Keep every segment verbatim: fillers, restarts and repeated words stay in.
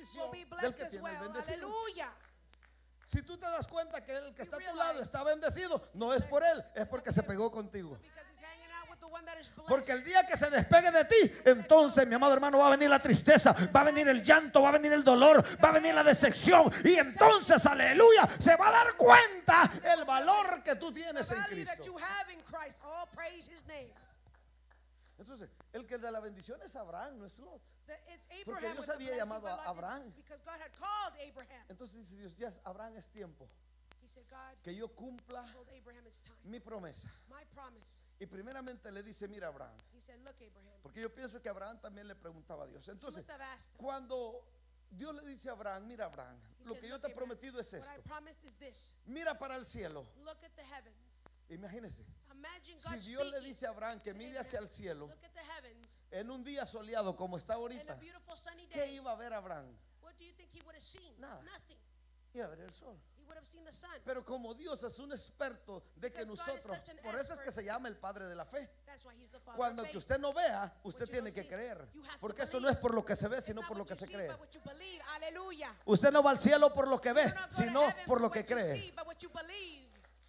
bendición will be del blessed que as tiene well. el bendecido. Hallelujah. Si tú te das cuenta que el que está a tu realize lado está bendecido, no es por él, es porque se pegó contigo. Because he's hanging out with the one that is blessed. Porque el día que se despegue de ti, entonces, mi amado hermano, va a venir la tristeza, va a venir el llanto, va a venir el dolor, va a venir la decepción. Y entonces, aleluya, se va a dar cuenta el valor que tú tienes the en value that Cristo. you have in Christ. Oh, praise his name. Entonces, el que da la bendición es Abraham, no es Lot. That it's Porque Abraham Dios with the había blessing, llamado but a Lot Abraham. didn't, because God had called Abraham. Entonces dice Dios, ya Abraham, es tiempo He said, God que yo cumpla told Abraham it's time. mi promesa. My promise. Y primeramente le dice, mira Abraham, He said, look, Abraham. porque yo pienso que Abraham también le preguntaba a Dios. He Entonces, must have asked him. cuando Dios le dice a Abraham, mira Abraham, He lo said, que yo "Look, te he Abraham, prometido es what I esto. promised is this. Mira para el cielo. Look at the heavens. Imagínese, Imagine si God Dios le speaking dice a Abraham que to mire Abraham. hacia el cielo, Look at the heavens en un día soleado como está in a ahorita, beautiful sunny ¿qué day. iba a ver Abraham? What do you think he would have seen? Nada. Nothing. Iba a ver el sol. He would have seen the sun. Pero como Dios es un experto de que Because God is nosotros, such an por eso es que expert. se llama el Padre de la fe. That's why he's the father Cuando of que faith. usted no vea, usted What you tiene don't que see, creer. you have to Porque esto no believe. es por lo que se ve, It's sino not por lo what que you se see, cree. but what you believe. Hallelujah. Usted no va al cielo por lo que ve, You're not going to sino heaven por lo what que you cree. see, but what you believe.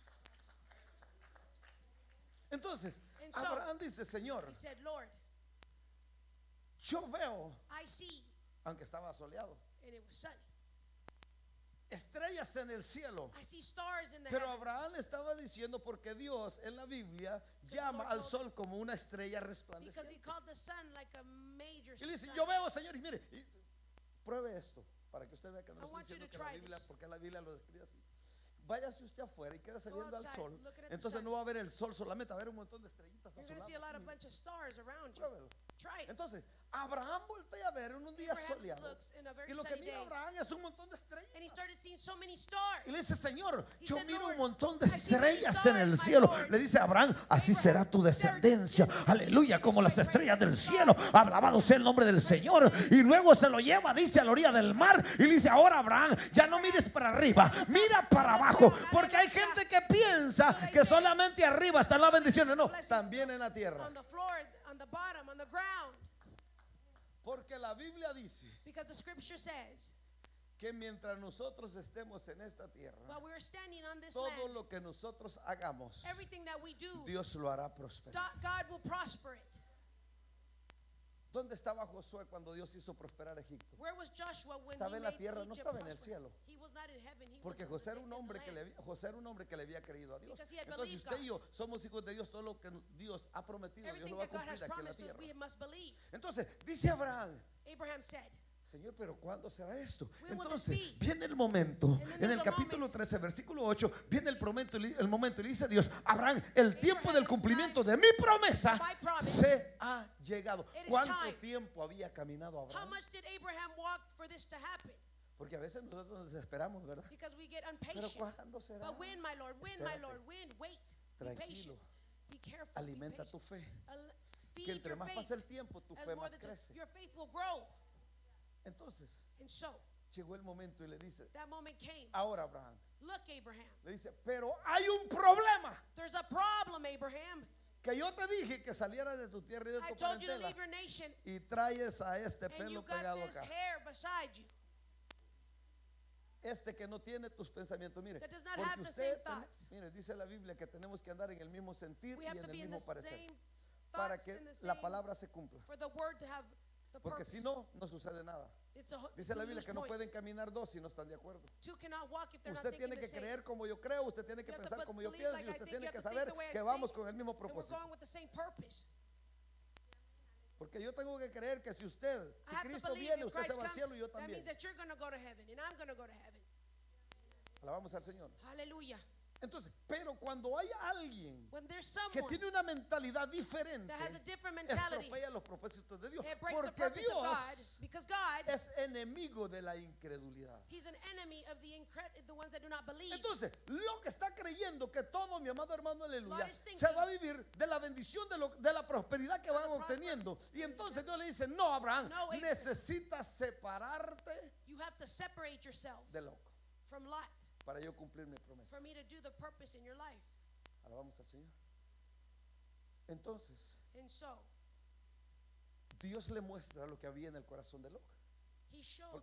Entonces, And so, Abraham dice, Señor, He said, Lord, yo veo, I see, aunque estaba soleado, and it was sunny. estrellas en el cielo. I see stars in the Pero heavens. Abraham le estaba diciendo, porque Dios en la Biblia llama al sol como una estrella Because he resplandeciente. called the sun like a major Y le dice, sun. yo veo, Señor, y mire, y pruebe esto, para que usted vea que no I estoy want you diciendo to que la try Biblia, this. porque la Biblia lo describe así. Váyase usted afuera y quédese Go viendo al outside, sol. looking at the Entonces sun. no va a ver el sol solamente, va a ver un montón de estrellitas a You're su going to see a lado. lot of bunch of stars around you. Pruébelo. Try it. Entonces, Abraham voltea a ver en un día Abraham soleado. looks in a very Y lo que sunny mira day. Abraham es un montón de estrellas. And he started seeing so many stars. Y le dice, Señor, He yo said, miro un Lord, montón de I see many estrellas en el stars, my cielo. Lord. Le dice a Abraham, así Abraham, será tu descendencia. Aleluya, como las estrellas del cielo. Alabado sea el nombre del Señor. Y luego se lo lleva, dice, a la orilla del mar. Y le dice, ahora Abraham, ya no mires para arriba, mira para abajo. Porque hay gente que piensa que solamente arriba están las bendiciones. No, también en la tierra. On the floor, on the bottom, on the ground. Porque la Biblia dice Because the scripture says, que mientras nosotros estemos en esta tierra, while we're standing on this todo land, lo que nosotros hagamos, everything that we do, Dios lo hará prosperar. Do- God will prosper it. ¿Dónde estaba Josué cuando Dios hizo prosperar a Egipto? Where was Joshua when Estaba he en la made tierra, no Egypt estaba en el prosper? cielo. He was not in heaven, he Porque was José era in un the hombre que le land. había, José era un hombre que le había creído a Dios. Because he had Entonces believed usted y God. yo somos hijos de Dios. Todo lo que Dios ha prometido, Dios Everything lo va a that God has cumplir aquí en la promised us, tierra. we must believe. Entonces dice Abraham, Abraham said, Señor, pero ¿cuándo será esto? When will this Entonces be? viene el momento, then en el there's a capítulo moment. trece, versículo ocho, viene el momento, el momento y le dice a Dios, Abraham, el tiempo Abraham, del it's cumplimiento time. de mi promesa My promise. se ha llegado. It is ¿Cuánto time. tiempo había caminado how Abraham? much did Abraham walk for this to happen? Porque a veces nosotros nos desesperamos, ¿verdad? Because we get Pero impatient. ¿cuándo será? But when, my Lord, when, my Espérate. Lord, when, wait. Be Tranquilo. patient. Be careful. Alimenta be tu patient. fe. Al- Que Feed entre your más faith. pasa el tiempo, tu As fe more más the time- crece. your faith will grow. Entonces And so, llegó el momento y le dice, that moment came. ahora Abraham, Look, Abraham, le dice, pero hay un problema. there's a problem, Abraham. Que yo te dije que saliera de tu tierra y de I tu told you to parentela leave your nation, y traes a este and you pelo got pegado this acá. hair beside you. Este que no tiene tus pensamientos, mire, That does not porque have the usted, same thoughts. mire, dice la Biblia que tenemos que andar en el mismo sentir We y have en to el be in the mismo parecer same para thoughts, que in the la same, palabra se cumpla. for the word to have the Porque purpose. si no, no sucede nada. It's a, Dice la you Biblia lose que no point. pueden caminar dos si no están de acuerdo. Two cannot walk if they're not Usted thinking tiene the que same. creer como yo creo, usted tiene que You have to pensar put- como yo believe pienso like y I usted think, tiene you que have to think saber the way I que think, vamos con el mismo and we're propósito. going with the same purpose. Porque yo tengo que creer que si usted, I si have to Cristo believe viene, if usted se Christ va al comes, cielo y yo that también. means that you're going to go to heaven and I'm going to go to heaven. Alabamos al Señor. Hallelujah. Entonces, pero cuando hay alguien When there's que someone tiene una mentalidad diferente, that has a different mentality, estropea los propósitos de Dios. it breaks the Porque purpose of God, Dios because God, es enemigo de la incredulidad. He's an enemy of the incred- the ones that do not believe. Entonces, lo que está creyendo que todo, mi amado hermano, aleluya, God is thinking se va a vivir de la bendición, de, lo, de la prosperidad que van obteniendo. Y entonces Dios le dice, no, Abraham, No, Abraham. necesitas separarte You have to separate yourself de loco from Lot para yo cumplir mi promesa. for me to do the purpose in your life. Alabamos al Señor. Entonces, And so, Dios le muestra lo que había en el corazón de Lot. He showed